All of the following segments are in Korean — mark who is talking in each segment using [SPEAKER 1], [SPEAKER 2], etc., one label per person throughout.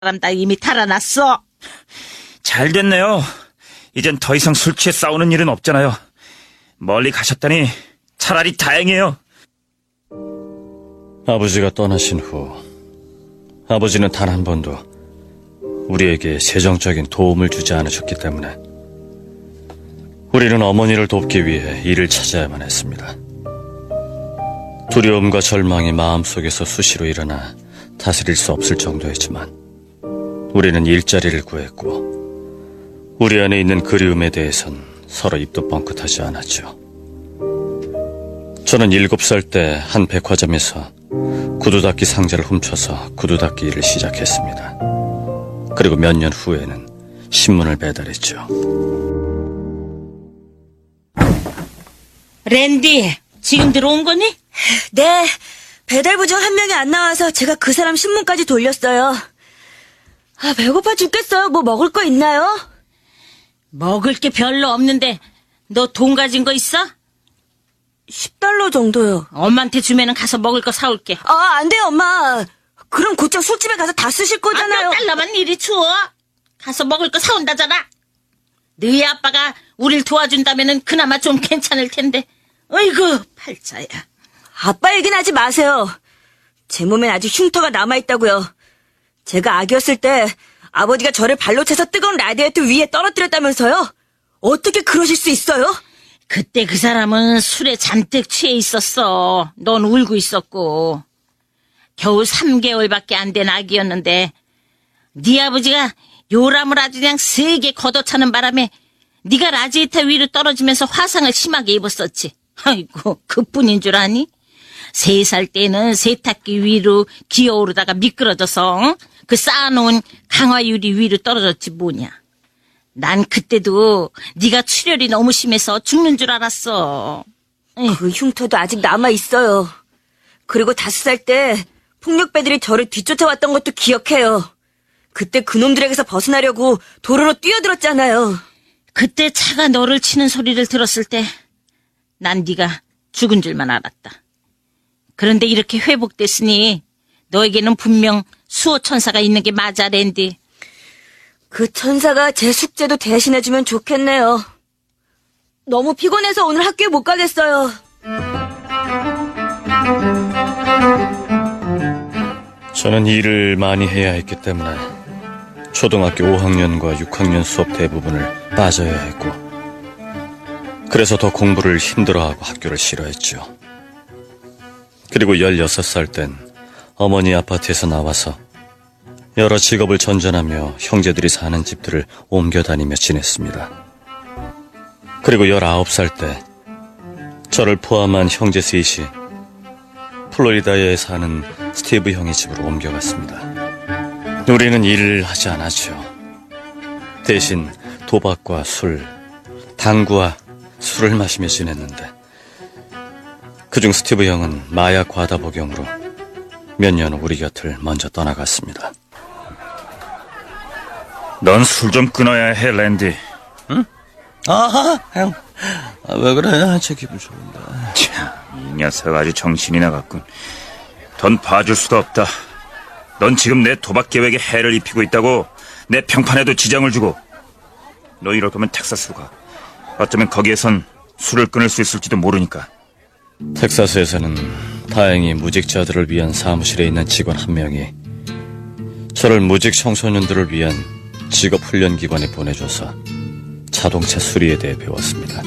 [SPEAKER 1] 사람 다 이미 달아났어.
[SPEAKER 2] 잘 됐네요. 이젠 더 이상 술 취해 싸우는 일은 없잖아요. 멀리 가셨다니 차라리 다행이에요.
[SPEAKER 3] 아버지가 떠나신 후 아버지는 단 한 번도 우리에게 재정적인 도움을 주지 않으셨기 때문에 우리는 어머니를 돕기 위해 일을 찾아야만 했습니다. 두려움과 절망이 마음속에서 수시로 일어나 다스릴 수 없을 정도였지만 우리는 일자리를 구했고 우리 안에 있는 그리움에 대해선 서로 입도 뻥끗하지 않았죠. 저는 7살 때 한 백화점에서 구두 닦기 상자를 훔쳐서 구두 닦기 일을 시작했습니다. 그리고 몇 년 후에는 신문을 배달했죠.
[SPEAKER 1] 랜디, 지금 들어온 거니?
[SPEAKER 4] 네, 배달부장 한 명이 안 나와서 제가 그 사람 신문까지 돌렸어요. 배고파 죽겠어요. 뭐 먹을 거 있나요?
[SPEAKER 1] 먹을 게 별로 없는데 너 돈 가진 거 있어?
[SPEAKER 4] $10 정도요.
[SPEAKER 1] 엄마한테 주면은 가서 먹을 거 사올게.
[SPEAKER 4] 안 돼요, 엄마. 그럼 곧장 술집에 가서 다 쓰실 거잖아요.
[SPEAKER 1] 몇 달러만 이리 줘. 가서 먹을 거 사온다잖아. 너희 아빠가 우릴 도와준다면은 그나마 좀 괜찮을 텐데. 어이구, 팔자야.
[SPEAKER 4] 아빠 얘기는 하지 마세요. 제 몸엔 아직 흉터가 남아있다고요. 제가 아기였을 때 아버지가 저를 발로 차서 뜨거운 라디에이터 위에 떨어뜨렸다면서요? 어떻게 그러실 수 있어요?
[SPEAKER 1] 그때 그 사람은 술에 잔뜩 취해 있었어. 넌 울고 있었고. 겨우 3개월밖에 안 된 아기였는데 네 아버지가 요람을 아주 그냥 세게 걷어차는 바람에 네가 라디에이터 위로 떨어지면서 화상을 심하게 입었었지. 아이고, 그뿐인 줄 아니? 3살 때는 세탁기 위로 기어오르다가 미끄러져서 그 쌓아놓은 강화유리 위로 떨어졌지 뭐냐. 난 그때도 네가 출혈이 너무 심해서 죽는 줄 알았어.
[SPEAKER 4] 그 흉터도 아직 남아있어요. 그리고 5살 때 폭력배들이 저를 뒤쫓아왔던 것도 기억해요. 그때 그놈들에게서 벗어나려고 도로로 뛰어들었잖아요.
[SPEAKER 1] 그때 차가 너를 치는 소리를 들었을 때 난 네가 죽은 줄만 알았다. 그런데 이렇게 회복됐으니 너에게는 분명 수호천사가 있는 게 맞아, 랜디.
[SPEAKER 4] 그 천사가 제 숙제도 대신해주면 좋겠네요. 너무 피곤해서 오늘 학교에 못 가겠어요.
[SPEAKER 3] 저는 일을 많이 해야 했기 때문에 초등학교 5학년과 6학년 수업 대부분을 빠져야 했고 그래서 더 공부를 힘들어하고 학교를 싫어했죠. 그리고 16살 땐 어머니 아파트에서 나와서 여러 직업을 전전하며 형제들이 사는 집들을 옮겨다니며 지냈습니다. 그리고 19살 때 저를 포함한 형제 셋이 플로리다에 사는 스티브 형의 집으로 옮겨갔습니다. 우리는 일을 하지 않았죠. 대신 도박과 술, 당구와 술을 마시며 지냈는데 그중 스티브 형은 마약 과다 복용으로 몇 년 우리 곁을 먼저 떠나갔습니다.
[SPEAKER 2] 넌 술 좀 끊어야 해, 랜디.
[SPEAKER 5] 응? 형. 왜 그래? 제 기분 좋은데.
[SPEAKER 2] 참, 이 녀석 아주 정신이 나갔군. 넌 봐줄 수도 없다. 넌 지금 내 도박 계획에 해를 입히고 있다고. 내 평판에도 지장을 주고. 너 이럴 거면 텍사스로 가. 어쩌면 거기에선 술을 끊을 수 있을지도 모르니까.
[SPEAKER 3] 텍사스에서는 다행히 무직자들을 위한 사무실에 있는 직원 한 명이 저를 무직 청소년들을 위한 직업훈련기관에 보내줘서 자동차 수리에 대해 배웠습니다.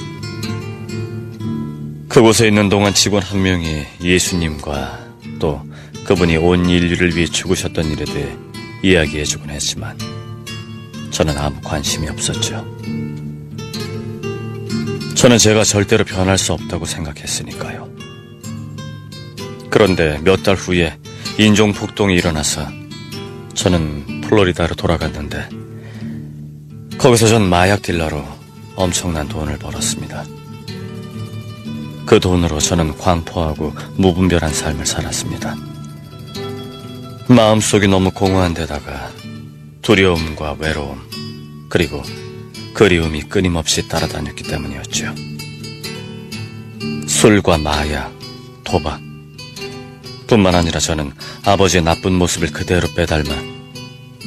[SPEAKER 3] 그곳에 있는 동안 직원 한 명이 예수님과 또 그분이 온 인류를 위해 죽으셨던 일에 대해 이야기해주곤 했지만 저는 아무 관심이 없었죠. 저는 제가 절대로 변할 수 없다고 생각했으니까요. 그런데 몇 달 후에 인종폭동이 일어나서 저는 플로리다로 돌아갔는데 거기서 전 마약 딜러로 엄청난 돈을 벌었습니다. 그 돈으로 저는 광포하고 무분별한 삶을 살았습니다. 마음속이 너무 공허한 데다가 두려움과 외로움 그리고 그리움이 끊임없이 따라다녔기 때문이었죠. 술과 마약, 도박 뿐만 아니라 저는 아버지의 나쁜 모습을 그대로 빼닮아